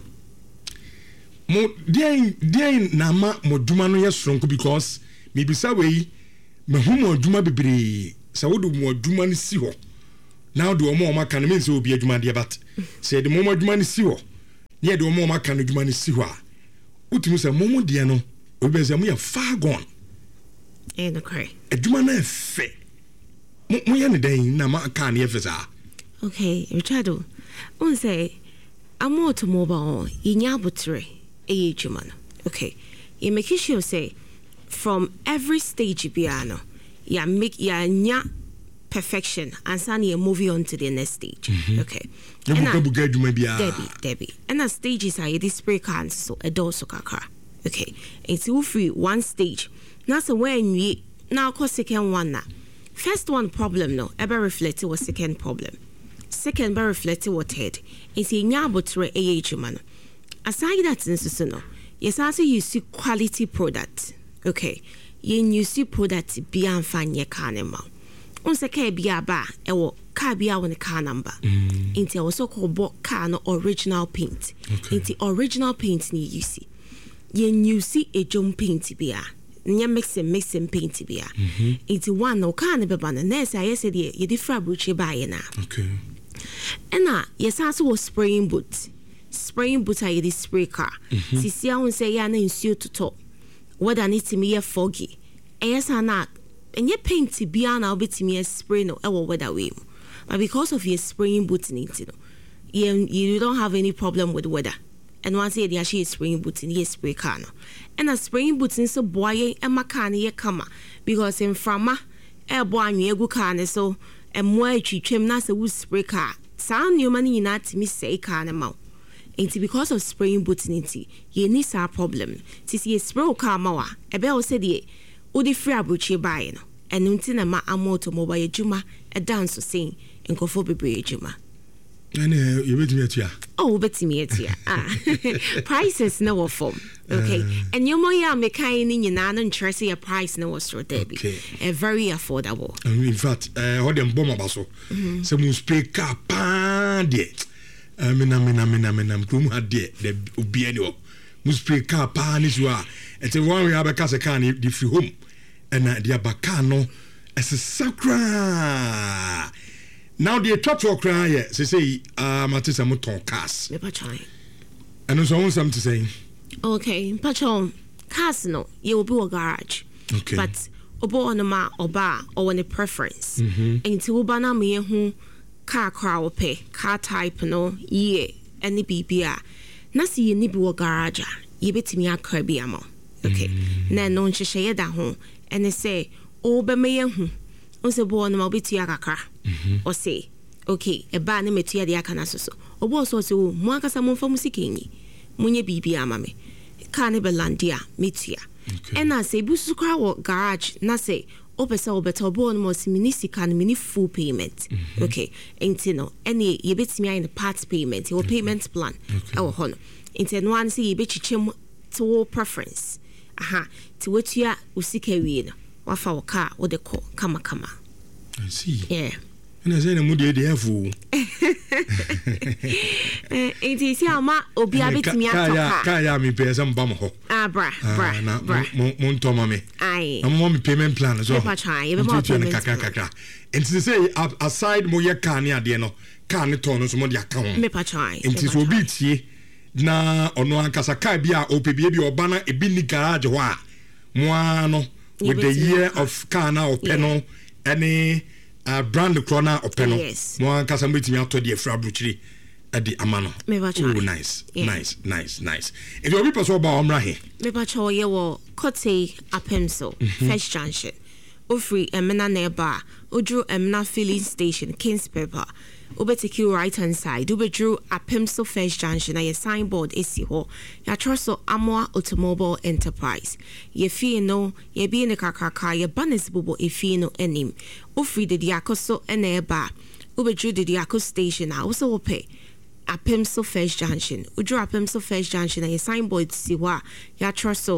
mo dia na ma moduma no ye soronko because maybe say we me hu moduma bebre say wo do moduma no si ho now do omo maka no mean say obi adwuma de but say the momo adwuma no si ho ye do omo maka no adwuma no si ho a utimi say momo de no obi say mo ye far gone no cry adwuma na fe mo ye ne dan na maka na ye fe sa okay Richardo on say I'm automobile yinya butre e adwuma no okay you make sure say from every stage piano ya make ya nya perfection and send you moving on to the next stage. Okay. Debbie. And the stages are this spray cans so a door so kaka. Okay. It's all free one stage. Now so when we now cause second one na. First one problem no ever reflected was second problem. Second be reflected what third. It's a nyabotre AH man. Aside that instance no. Yes, also you see quality product. Okay. You see product be and find your carnival. Once car bia ba ewo car bia won car number into also called bought car no original paint into original paint ni you see you see a jump paint bia nya mixing paint bia into one no car ne be ban na say yes dey ye different bruche buy na okay and yes also was spraying boot I this spray car sisi a won say ya na nsuo toto whether need to me foggy yes na and your paint bia na obetimi spray no e wo weather way but because of your spraying boots into you don't have any problem with weather and once you actually spraying boots in your spray car no and a spraying boots in so boy e maka na ye kama because in frama e boy anwe egu car ne so e mo atwitwem na se wo spray car sound you money na timi say car na ma it's because of spraying boots into you need a problem sisi ye spray car ma wa e be o se de odi free abrochi buy no enu nti na ma amoto mobile adwuma e dance so saying enkofo bebre adwuma and you betimi atia betimi atia prices no were form okay and you mo ya me kan ni nyina no ntrese your price no was so debi very affordable in fact how dem bomb abaso say mu speak car pa de menam krum ade de obi ani o mu speak car pa ni so a it's a one we have a car can the free home and the abakano as a sacra now the top for cry say matisa muton cars me pa try and so on something to say okay patron cars no you will be a garage okay but obo on ma oba or on a preference into oba na me hu car pay car type no ye any bibia na see ni bi wo garage ye betimi akra bi amo okay na no nhyehyɛ da ho and say o be me hu on se bo no ma obetua kakra o say okay e ba na metua de aka na so obo so se wo mu akasa mo fa musika nyi munye bibi ama me ka ne belandia metua and I say busu kra wo garage na say opesa obeta obo no mo si mini sika no mini full payment okay enti no any ye betimi in the part payment your payment plan e wo ho no enti no an say ye betchichem to preference to what you are usika wi no wafa wo car wo de ko kama I see yeah and I say na mu de afu enti si ama obi abetimi atoka ka ya mi pesa mbam ho bra mo ntoma me ai mo mi payment plan so pa try e be mo payment kakra enti say aside mo ye car ne ade no car ne ton so mo de aka ho me pa try enti so obi tie na ono ankasa car bi a opebie bi oba na ebi ni garage ho a mo ano with the year of car na openo any brand corner openo mo ankasa mbetimi ato de afra bruchiri adi amano oh nice if you be person about omra he me pa cho ye wo kote apemso first junction ofri emena neba odru emena filling station Kings Pepper obetiki right hand side obedru apemso first junction na your signboard esi ho ya troso Amoa Automobile Enterprise ye fie no ye bi ne kakaka ye banes bobo efie no enim ofri de diakoso eneba obedru de diakos station na also ope Apemso First Junction. Udru Apemso First Junction and your signboard siwa ya troso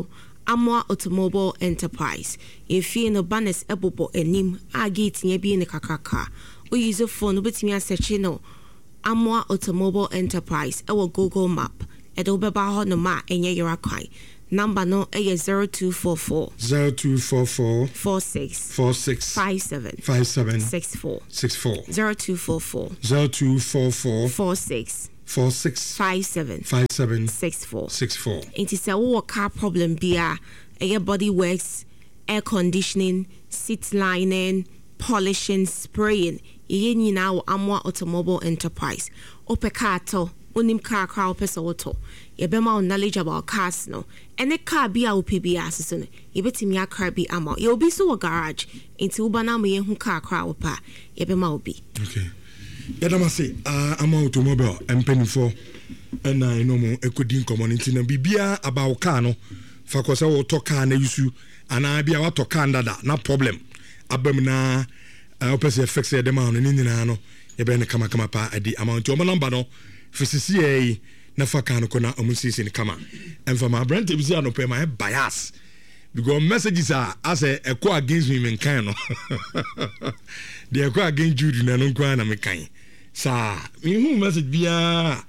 Amwa Automobile Enterprise. If you no banners ebobo enim, a gate near being a kakaka. We use a phone with me as no Amwa Automobile Enterprise, our Google map. Edobeba no ma enye yurakai. Number no a 0244 0244 46 46 57 57 64 64 0244 0244 46 46 57 57 64 64. It is a car problem bia a body works, air conditioning, seat lining, polishing, spraying. Ye now Amwa Automobile Enterprise. Opekato, unim car pesa auto. Yebema knowledge about cars no. And a car be a UPB assassin. Yebetimi a car be amo. You'll be so a garage into Ubanami who car crowd pa. Yebema be. Okay. Yadamase, I'm automobile and penny for. And I know more equity community and bibia about cano. Fakosa or toka na yusu. And I be our tokanda da, no problem. Abemna, opposite effects the amount in Indiano. Yebene kama pa at the amount to number no. FCCA. Never can kona omusis in kama. And for my brand tips, I no pay my bias because messages are as a go against me in kind. They go against Judy and Unquana Mekai. Sir, me who message be about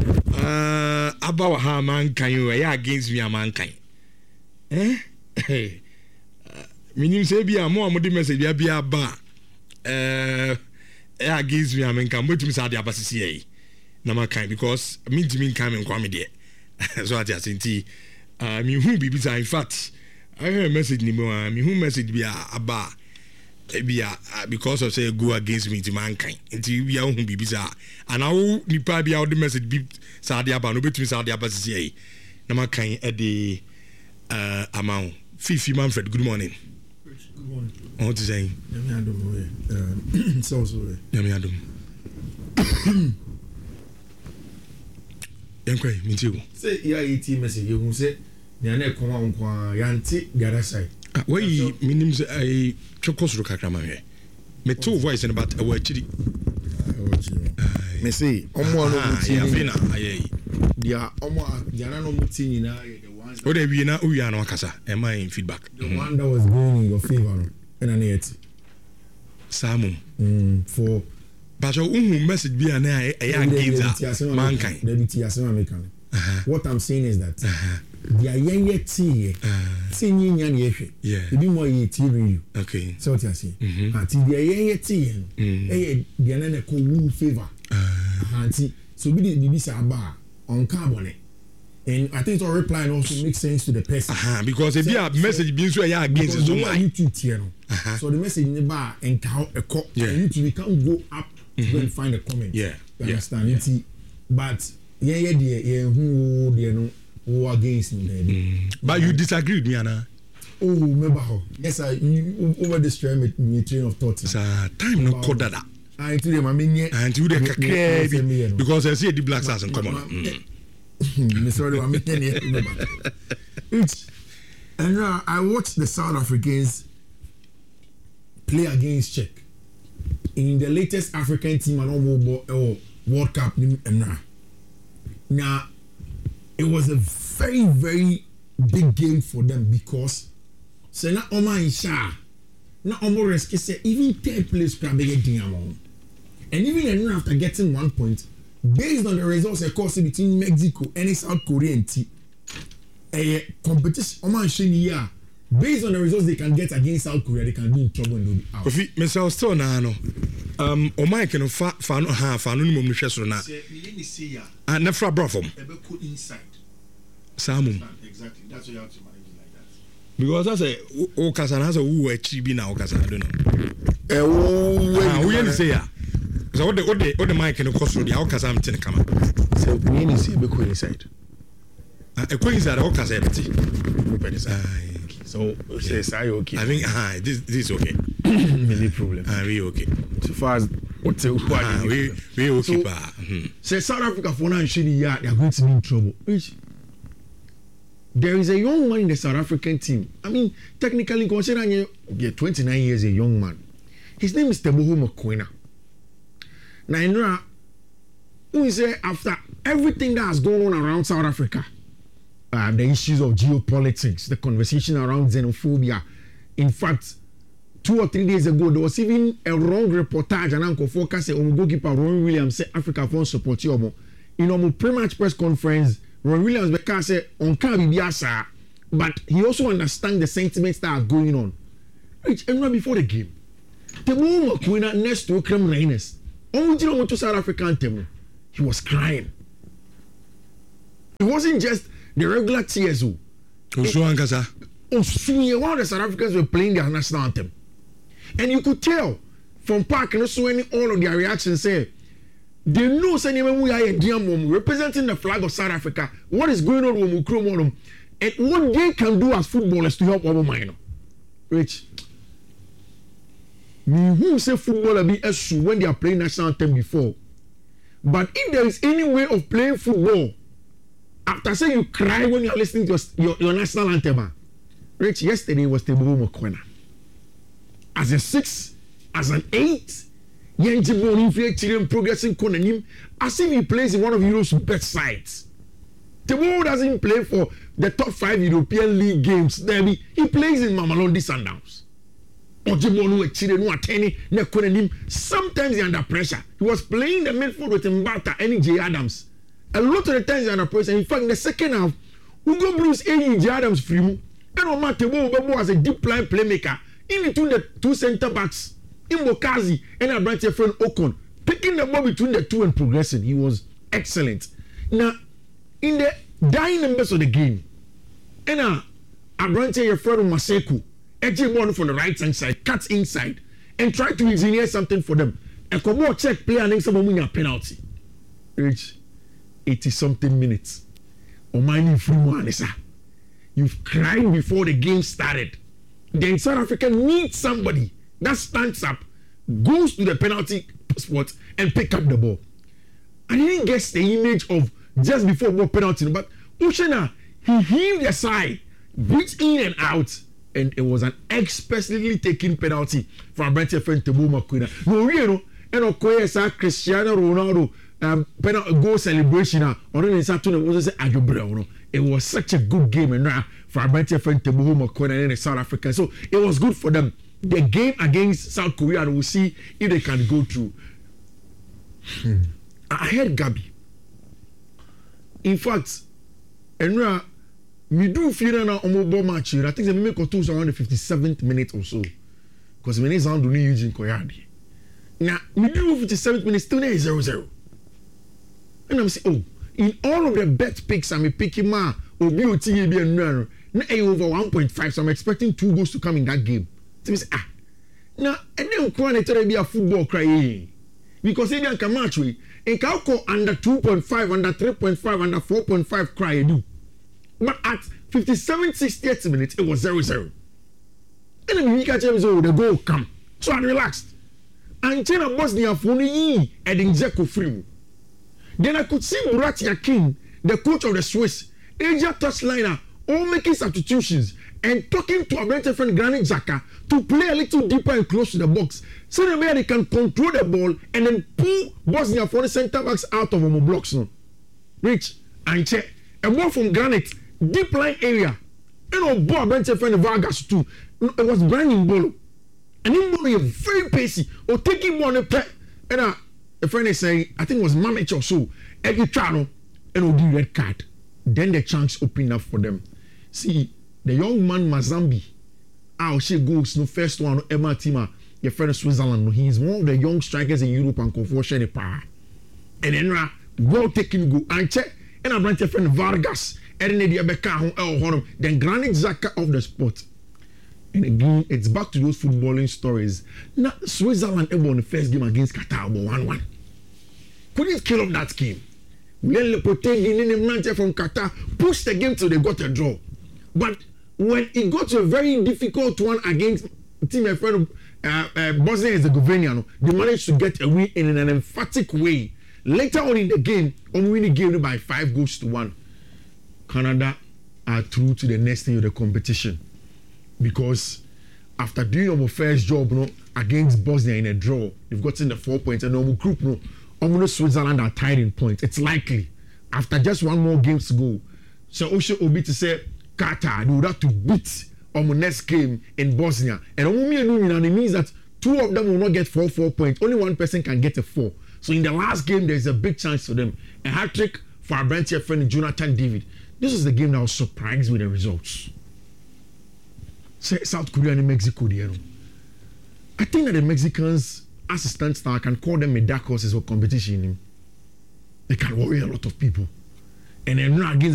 how mankind you are against me a mankind. Hey, meaning say be a more message be a bar against me a mankind, but to Saudi Abbasi. Namakai because mean to mean coming kwame there. So I just think me who be in fact I heard a message me who message be about because of say go against me to mankind until we are who be bizarre and I will be out the message be Saudi Abba no between Saudi Abba say Namakai at the amount Fifi Manfred. Good morning. Good morning. What to say? So Yankwe, me too. Say, yeah, message you say, Yana come on, Yanti, the other side. Why, means a chocosro cacrama here. Me two voice in about a word chili. Me say, Omo, yeah, Diana Mutini, the ones. What have you now? We are no casa. Am I in feedback? The one that was going in your favor, and an 80. Samu. For. But your own message be an against mankind. What I'm saying is that the young tea, singing young yefe, yeah, you do more tea. Okay, so what I say, until the young tea, the another cool favor, so we did this bar on carbon. And I think our reply also makes sense to the person. Because if you have message being so against it, so YouTube channel. So the message in the bar and cow a cop. YouTube we can't go up to go and find a comment. Yeah, you understand? But who against me? But you disagree with me, Anna. Oh, remember how? Yes, you over this train of thought. Time no code that. I told them I mean and you the because I see the black stars in common. And I watched the South Africans play against Czech in the latest African team and World Cup. Now, it was a very, very big game for them because na Oma Isha, na Omo Rescue say even third place can be getting along, and even after getting 1 point. Based on the results of course between Mexico and South Korea and competition based on the results they can get against South Korea, they can be in trouble and they'll be out. Kofi, Mr. Still now, o Mike no fa no no mum hwe so na. And never brought from. Inside. Samu. Exactly. That's why you have to manage it like that. Because I say o kasa na say who achieve na o kasa I don't know. We say ya. So what the mic and the cost of the outcast I'm telling come. So we need to see a bit inside. A coin inside all cast empty. So says I okay. I think this is okay. Any problem. We okay. So far as what's we okay. Say South Africa for now they are going to be in trouble. There is a young man in the South African team. I mean, technically considering 29 years a young man. His name is Teboho Mokoena. Now, who is after everything that has gone on around South Africa, the issues of geopolitics, the conversation around xenophobia. In fact, 2 or 3 days ago, there was even a wrong reportage and Uncle Focus on goalkeeper Ron Williams said Africa won't support you. In our pre-match press conference, Ron Williams said on Kabibiasa, but he also understands the sentiments that are going on. And before the game, the moment when next to Krem Reines, on to South African team, he was crying. It wasn't just the regular tears. One of the South Africans were playing their national anthem. And you could tell from Park and also any all of their reactions say they know we are representing the flag of South Africa. What is going on with Mukro and what they can do as footballers to help our minor. Rich. Who say footballer be a shoe when they are playing national anthem before. But if there is any way of playing football, after say you cry when you are listening to your national anthem, Rich, yesterday was Teboho Mokoena. As a 6, as an 8, Yenji progressing Konanim, as if he plays in one of Europe's best sides. Teboho doesn't play for the top 5 European League games. He plays in Mamelodi Sundowns. Sometimes he's under pressure. He was playing the midfield with Mbata and J. Adams. A lot of the times he's under pressure. In fact, in the second half, Hugo Bruce and J. Adams free. And Omar Teboho as a deep line playmaker in between the 2 centre backs, Imbokazi and our branch friend Okon, picking the ball between the 2 and progressing. He was excellent. Now, in the dying numbers of the game, and our branch friend Maseku, edging one from the right hand side, cuts inside, and try to engineer something for them. And come on, check play and then someone win a penalty. Reach 80-something minutes. Omani free one, sir. You've cried before the game started. Then South Africa needs somebody that stands up, goes to the penalty spot, and pick up the ball. I didn't get the image of just before more penalty, but Ushena, he heaved aside, reached in and out, and it was an expressly taken penalty from Brentford friend Teboho Mokoena. No, you know, and Okoye Cristiano Ronaldo penalty goal celebration. It was such a good game, and for Brentford friend Teboho Mokoena and the South Africa. So it was good for them. The game against South Korea, and we'll see if they can go through. I heard Gabi. In fact, and we do feel now on mobile match. I think they make a toast around the 57th minute or so. Because when it's on the new Eugene Koyadi. Now, we do 57th minute, still there is 0-0. And I'm saying, in all of the bet picks, I'm picking ma or BOT and no, over 1.5. So I'm expecting 2 goals to come in that game. So I say, now, and then Kwan tell me a football crying. Because they can match with and can call under 2.5, under 3.5, under 4.5 cry do. But at 57th, 60th minutes, it was 0-0. And then we catch him, so the goal come. So I relaxed. And China Bosnia Funi and Injeko free. Then I could see Murat Yakin, the coach of the Swiss, Asia touchliner, all making substitutions and talking to our Brentford friend Granit Xhaka to play a little deeper and close to the box. So that they can control the ball and then pull Bosnia for the centre backs out of the blocks. No. Rich and check. A ball from Granit, deep line area. And a ball Brentford friend Vargas too. It was Brian Mbolo. And Mbolo is very pacey. Or taking one and a friend is saying, I think it was Mamich or so. Every channel and will give red card. Then the chance opened up for them. See, the young man Mazambi, she goes no first one Emma Tima, your friend of Switzerland. He is one of the young strikers in Europe and Confucian power. And then well taken go and check and I brought your friend Vargas and then then Granit Xhaka off the spot. And again, it's back to those footballing stories. Now, Switzerland won the first game against Qatar 1-1. Couldn't kill up that game. Then Lepote from Qatar pushed the game till they got a draw. But when it got to a very difficult one against team my friend Bosnia and Herzegovina, they managed to get a win in an emphatic way. Later on in the game, winning the game by 5-1. Canada are through to the next stage of the competition. Because after doing our first job against Bosnia in a draw, they've gotten the 4 points and our group Switzerland are tied in points. It's likely after just one more game to go, So also obi to say Qatar, they would have to beat next game in Bosnia. And it means that 2 of them will not get 4 points. Only 1 person can get a 4. So in the last game, there's a big chance for them. A hat-trick for our branch friend Jonathan David. This is the game that was surprised with the results. Say South Korea and Mexico, I think that the Mexicans, as it stands now, I can call them a dark horses for competition. They can worry a lot of people. And they're not against